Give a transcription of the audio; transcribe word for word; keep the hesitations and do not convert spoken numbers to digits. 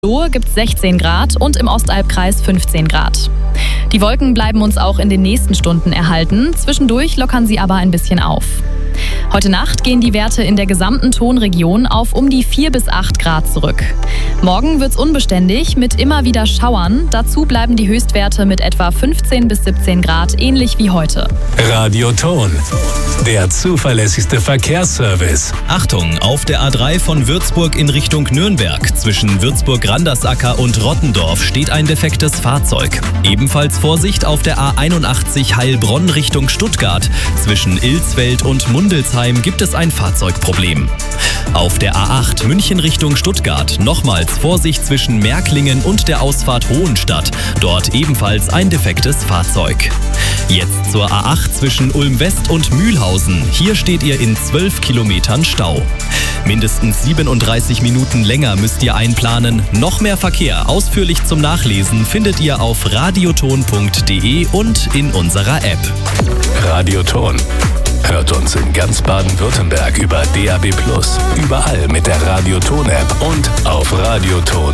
Lohe gibt es sechzehn Grad und im Ostalbkreis fünfzehn Grad. Die Wolken bleiben uns auch in den nächsten Stunden erhalten, zwischendurch lockern sie aber ein bisschen auf. Heute Nacht gehen die Werte in der gesamten Tonregion auf um die vier bis acht Grad zurück. Morgen wird's unbeständig mit immer wieder Schauern. Dazu bleiben die Höchstwerte mit etwa fünfzehn bis siebzehn Grad ähnlich wie heute. Radio Ton, der zuverlässigste Verkehrsservice. Achtung, auf der A drei von Würzburg in Richtung Nürnberg. Zwischen Würzburg-Randersacker und Rottendorf steht ein defektes Fahrzeug. Ebenfalls Vorsicht auf der A einundachtzig Heilbronn Richtung Stuttgart. Zwischen Ilsfeld und Mundelsheim gibt es ein Fahrzeugproblem. Auf der A acht München Richtung Stuttgart nochmals Vorsicht zwischen Märklingen und der Ausfahrt Hohenstadt. Dort ebenfalls ein defektes Fahrzeug. Jetzt zur A acht zwischen Ulm West und Mühlhausen. Hier steht ihr in zwölf Kilometern Stau. Mindestens siebenunddreißig Minuten länger müsst ihr einplanen. Noch mehr Verkehr ausführlich zum Nachlesen findet ihr auf radioton punkt de und in unserer App. Radioton. Hört uns in ganz Baden-Württemberg über D A B plus, überall mit der Radioton-App und auf radioton